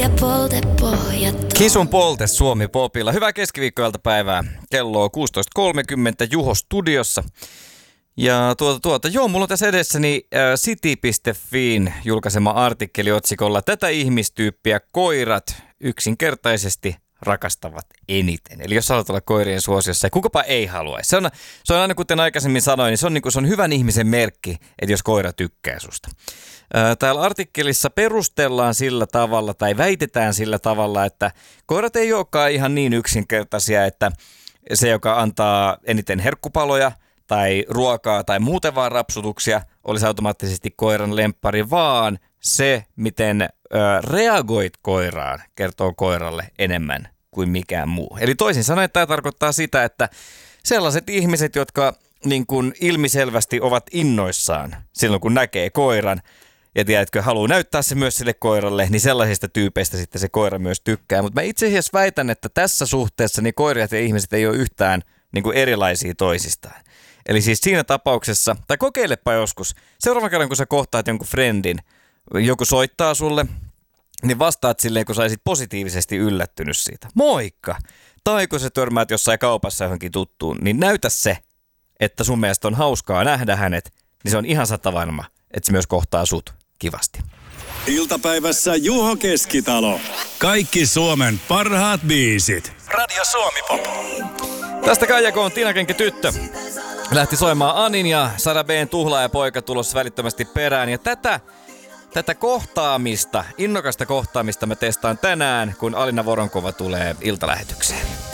ja poltepohjat. Kisun polte Suomi Popilla. Hyvää keskiviikkoiltapäivää. Kello on 16.30 Juho studiossa. Ja joo, mulla on tässä edessäni City.fiin julkaisema artikkeli otsikolla "Tätä ihmistyyppiä koirat yksinkertaisesti rakastavat eniten". Eli jos haluat olla koirien suosiossa, ja kukapa ei haluaisi. Se on aina, kuten aikaisemmin sanoin, niin se on hyvän ihmisen merkki, että jos koira tykkää susta. Täällä artikkelissa perustellaan sillä tavalla, tai väitetään sillä tavalla, että koirat ei olekaan ihan niin yksinkertaisia, että se, joka antaa eniten herkkupaloja, tai ruokaa, tai muuten vaan rapsutuksia, olisi automaattisesti koiran lemppari, vaan se, miten reagoit koiraan, kertoo koiralle enemmän kuin mikään muu. Eli toisin sanoen tämä tarkoittaa sitä, että sellaiset ihmiset, jotka niin kuin ilmiselvästi ovat innoissaan silloin, kun näkee koiran, ja tiedätkö, haluaa näyttää se myös sille koiralle, niin sellaisista tyypeistä sitten se koira myös tykkää. Mutta mä itse asiassa väitän, että tässä suhteessa niin koirat ja ihmiset ei ole yhtään niin kuin erilaisia toisistaan. Eli siis siinä tapauksessa, tai kokeilepa joskus, seuraavan kerran kun sä kohtaat jonkun friendin, joku soittaa sulle, niin vastaat silleen, kun sä olisit positiivisesti yllättynyt siitä. Moikka! Tai kun sä törmäät jossain kaupassa johonkin tuttuun, niin näytä se, että sun mielestä on hauskaa nähdä hänet, niin se on ihan satavarma, että se myös kohtaa sut kivasti. Iltapäivässä Juho Keskitalo. Kaikki Suomen parhaat biisit. Radio Suomi Pop. Tästä Kaijakoon Tinakenkä tyttö lähti soimaan Anin ja Sara B:n Tuhlaajapoika tulossa välittömästi perään. Ja tätä kohtaamista, innokasta kohtaamista mä testaan tänään, kun Alina Voronkova tulee iltalähetykseen.